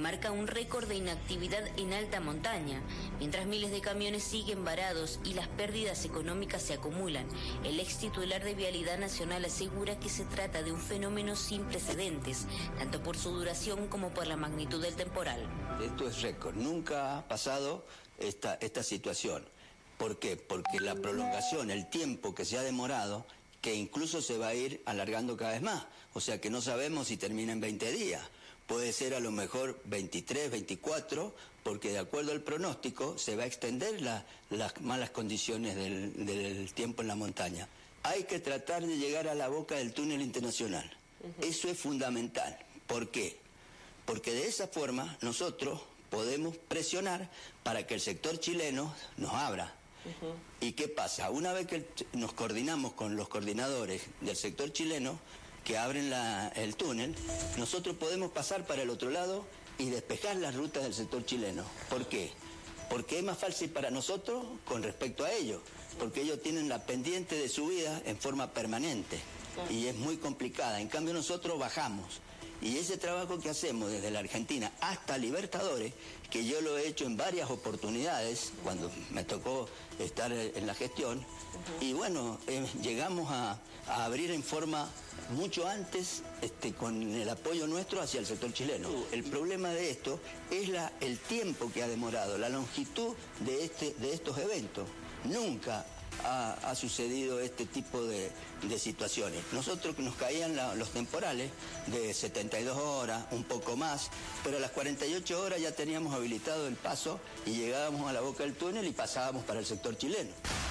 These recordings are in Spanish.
marca un récord de inactividad en alta montaña. Mientras miles de camiones siguen varados y las pérdidas económicas se acumulan, el ex titular de Vialidad Nacional asegura que se trata de un fenómeno sin precedentes, tanto por su duración como por la magnitud del temporal. Esto es récord, nunca ha pasado esta situación. ¿Por qué? Porque la prolongación, el tiempo que se ha demorado, que incluso se va a ir alargando cada vez más. O sea que no sabemos si termina en 20 días. Puede ser a lo mejor 23, 24, porque de acuerdo al pronóstico se va a extender las malas condiciones del tiempo en la montaña. Hay que tratar de llegar a la boca del túnel internacional. Eso es fundamental. ¿Por qué? Porque de esa forma nosotros podemos presionar para que el sector chileno nos abra. ¿Y qué pasa? Una vez que nos coordinamos con los coordinadores del sector chileno que abren el túnel, nosotros podemos pasar para el otro lado y despejar las rutas del sector chileno. ¿Por qué? Porque es más fácil para nosotros con respecto a ellos, porque ellos tienen la pendiente de subida en forma permanente y es muy complicada. En cambio nosotros bajamos. Y ese trabajo que hacemos desde la Argentina hasta Libertadores, que yo lo he hecho en varias oportunidades, cuando me tocó estar en la gestión, y bueno, llegamos a abrir en forma mucho antes, con el apoyo nuestro hacia el sector chileno. El problema de esto es el tiempo que ha demorado, la longitud de estos eventos. Nunca ha sucedido este tipo de situaciones. Nosotros nos caían los temporales de 72 horas, un poco más, pero a las 48 horas ya teníamos habilitado el paso y llegábamos a la boca del túnel y pasábamos para el sector chileno.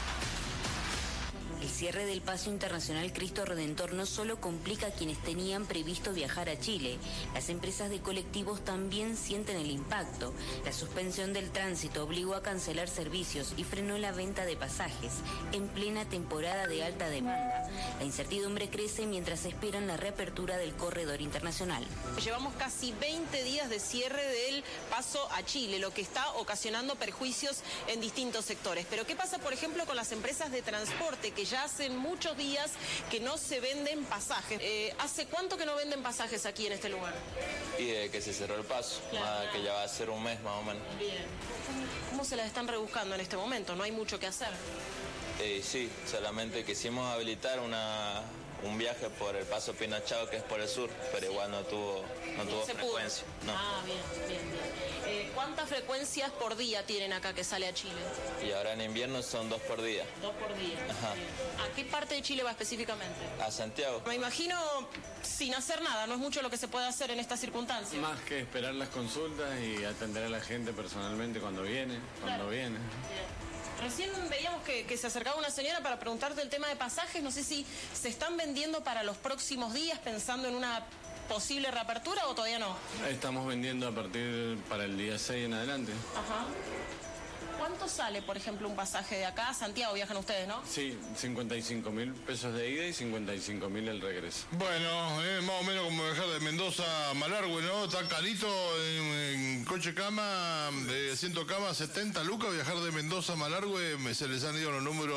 El cierre del paso internacional Cristo Redentor no solo complica a quienes tenían previsto viajar a Chile. Las empresas de colectivos también sienten el impacto. La suspensión del tránsito obligó a cancelar servicios y frenó la venta de pasajes en plena temporada de alta demanda. La incertidumbre crece mientras esperan la reapertura del corredor internacional. Llevamos casi 20 días de cierre del paso a Chile, lo que está ocasionando perjuicios en distintos sectores. Pero ¿qué pasa, por ejemplo, con las empresas de transporte que ya hacen muchos días que no se venden pasajes? ¿Hace cuánto que no venden pasajes aquí en este lugar? Y de que se cerró el paso, claro. Que ya va a ser un mes más o menos. Bien. ¿Cómo se las están rebuscando en este momento? ¿No hay mucho que hacer? Sí, solamente quisimos habilitar un viaje por el paso Pinachao, que es por el sur, pero igual no tuvo frecuencia. No. Ah, bien. ¿Cuántas frecuencias por día tienen acá que sale a Chile? Y ahora en invierno son 2 por día. 2 por día. Ajá. ¿A qué parte de Chile va específicamente? A Santiago. Me imagino sin hacer nada, no es mucho lo que se puede hacer en estas circunstancias. Más que esperar las consultas y atender a la gente personalmente cuando viene. Bien. Recién veíamos que se acercaba una señora para preguntarte el tema de pasajes. No sé si se están vendiendo para los próximos días pensando en una posible reapertura o todavía no. Estamos vendiendo a partir para el día 6 en adelante. Ajá. ¿Cuánto sale, por ejemplo, un pasaje de acá a Santiago? Viajan ustedes, ¿no? Sí, 55.000 pesos de ida y 55.000 el regreso. Bueno, más o menos como viajar de Mendoza a Malargüe, ¿no? Está carito en coche cama, asiento cama, 70 lucas, viajar de Mendoza a Malargüe, se les han ido los números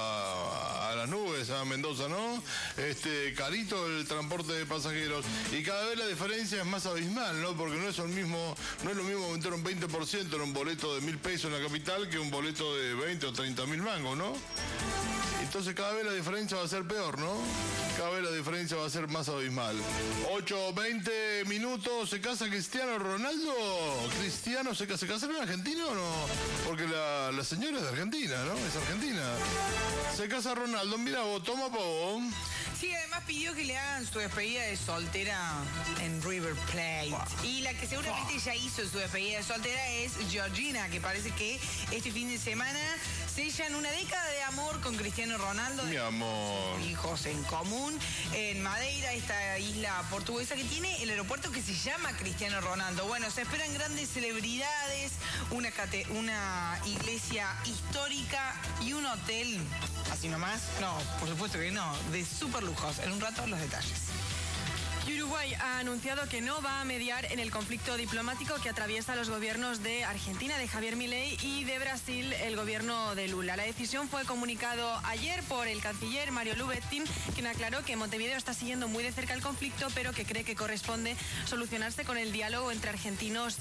a las nubes a Mendoza, ¿no? Carito el transporte de pasajeros. Y cada vez la diferencia es más abismal, ¿no? Porque no es lo mismo aumentar un 20% en un boleto de 1.000 pesos en la capital que un boleto de 20 o 30 mil mangos, ¿no? Entonces cada vez la diferencia va a ser peor, ¿no? Cada vez la diferencia va a ser más abismal. 8:20 minutos, ¿se casa Cristiano Ronaldo? ¿Cristiano se casará en Argentina o no? Porque la señora es de Argentina, ¿no? Es argentina. Se casa Ronaldo, mira vos, toma pa' vos. Sí, además pidió que le hagan su despedida de soltera en River Plate. Wow. Y la que seguramente ya hizo su despedida de soltera es Georgina, que parece que este fin de semana sellan una década de amor con Cristiano Ronaldo. Mi amor. Hijos en común en Madeira, esta isla portuguesa que tiene el aeropuerto que se llama Cristiano Ronaldo. Bueno, se esperan grandes celebridades, una iglesia histórica y un hotel. ¿Así nomás? No, por supuesto que no. De súper lujos. En un rato los detalles. Uruguay ha anunciado que no va a mediar en el conflicto diplomático que atraviesa los gobiernos de Argentina, de Javier Milei, y de Brasil, el gobierno de Lula. La decisión fue comunicado ayer por el canciller Mario Lubettin, quien aclaró que Montevideo está siguiendo muy de cerca el conflicto, pero que cree que corresponde solucionarse con el diálogo entre argentinos